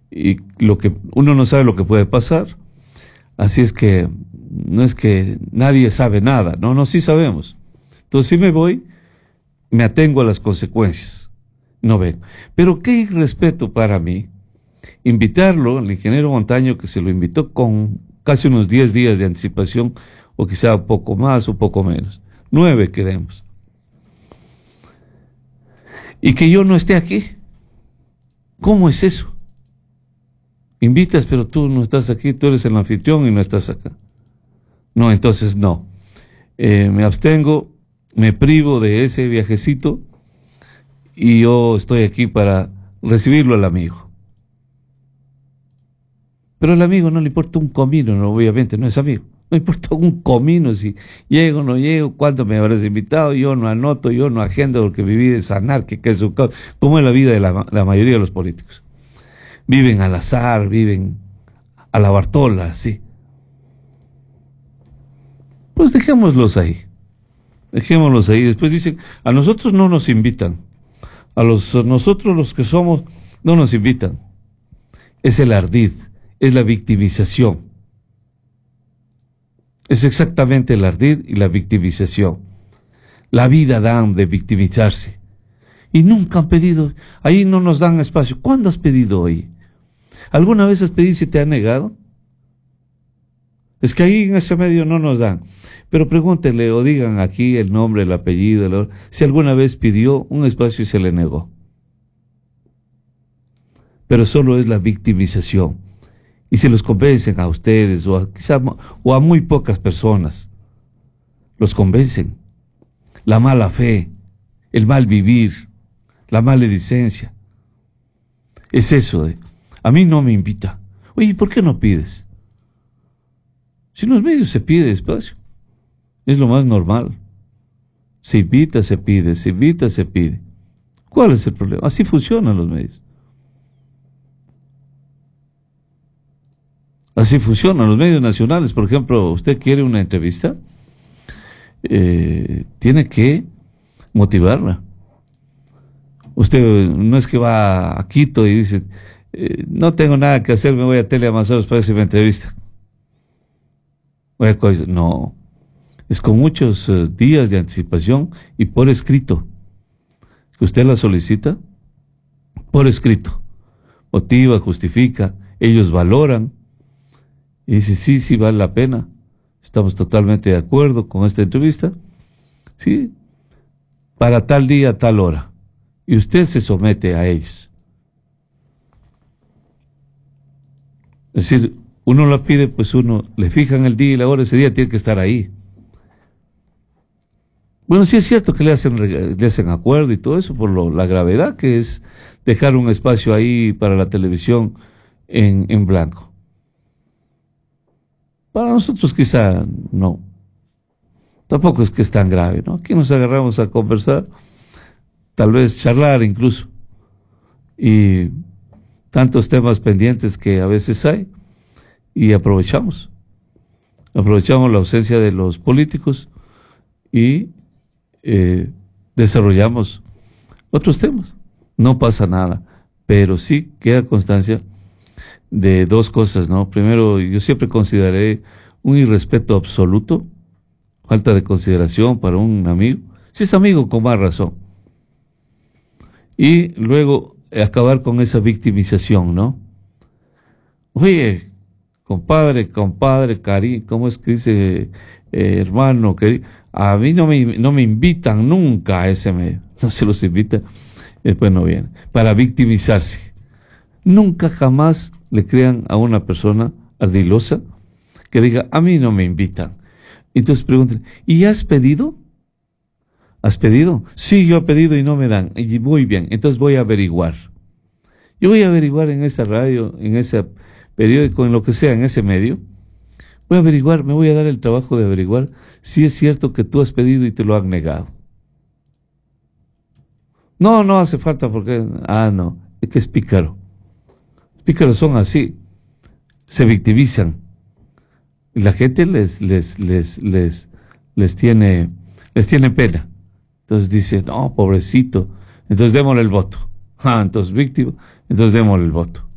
y uno no sabe lo que puede pasar. Así es que no es que nadie sabe nada, no, sí sabemos. Entonces, si me voy, me atengo a las consecuencias, no vengo. Pero qué irrespeto para mí invitarlo, al ingeniero Montaño, que se lo invitó con casi unos 10 días de anticipación, o quizá un poco más o poco menos, 9 quedemos, y que yo no esté aquí. ¿Cómo es eso? Invitas, pero tú no estás aquí, tú eres el anfitrión y no estás acá. No, entonces no. Me abstengo, me privo de ese viajecito y yo estoy aquí para recibirlo al amigo. Pero al amigo no le importa un comino, no, obviamente no es amigo. No importa un comino si llego o no llego, cuánto me habrás invitado, yo no anoto, yo no agendo porque viví de sanar, que es su causa, como es la vida de la mayoría de los políticos. Viven al azar, viven a la Bartola, sí. Pues dejémoslos ahí. Después dicen, a nosotros no nos invitan. Nosotros los que somos, no nos invitan. Es el ardid, es la victimización. Es exactamente el ardid y la victimización. La vida dan de victimizarse. Y nunca han pedido, ahí no nos dan espacio. ¿Cuándo has pedido hoy? ¿Alguna vez has pedido y se te ha negado? Es que ahí en ese medio no nos dan. Pero pregúntenle o digan aquí el nombre, el apellido, si alguna vez pidió un espacio y se le negó. Pero solo es la victimización. Y si los convencen a ustedes quizá a muy pocas personas, los convencen. La mala fe, el mal vivir, la maledicencia. Es eso a mí no me invita. Oye, ¿por qué no pides? Si en los medios se pide espacio. Es lo más normal. Se invita, se pide, se invita, se pide. ¿Cuál es el problema? Así funcionan los medios. Así funcionan los medios nacionales. Por ejemplo, usted quiere una entrevista, tiene que motivarla. Usted no es que va a Quito y dice, no tengo nada que hacer, me voy a Teleamazonas para hacer mi entrevista. No, es con muchos días de anticipación y por escrito. Que usted la solicita, por escrito. Motiva, justifica, ellos valoran. Y dice, sí, vale la pena. Estamos totalmente de acuerdo con esta entrevista. Sí, para tal día, tal hora. Y usted se somete a ellos. Es decir, uno la pide, pues uno le fijan el día y la hora, ese día tiene que estar ahí. Bueno, sí es cierto que le hacen acuerdo y todo eso por la gravedad que es dejar un espacio ahí para la televisión en blanco. Para nosotros quizá no. Tampoco es que es tan grave, ¿no? Aquí nos agarramos a conversar, tal vez charlar incluso. Y tantos temas pendientes que a veces hay. Y aprovechamos la ausencia de los políticos y desarrollamos otros temas. No pasa nada, pero sí queda constancia de dos cosas, ¿no? Primero, yo siempre consideré un irrespeto absoluto, falta de consideración para un amigo, si es amigo con más razón. Y luego acabar con esa victimización, ¿no? Oye, compadre, cariño, ¿cómo es que dice hermano? A mí no me invitan nunca a ese medio. No se los invita, después no viene. Para victimizarse. Nunca jamás le crean a una persona ardilosa que diga, a mí no me invitan. Entonces pregúntenle, ¿y has pedido? ¿Has pedido? Sí, yo he pedido y no me dan. Y muy bien, entonces voy a averiguar. Yo voy a averiguar en esa radio, en ese periódico, en lo que sea, en ese medio. Voy a averiguar, me voy a dar el trabajo de averiguar si es cierto que tú has pedido y te lo han negado. No hace falta porque, no, es que es pícaro. Pícaros son así, se victimizan. Y la gente les tiene pena. Entonces dice, no, pobrecito, entonces démosle el voto. Entonces víctima, entonces démosle el voto.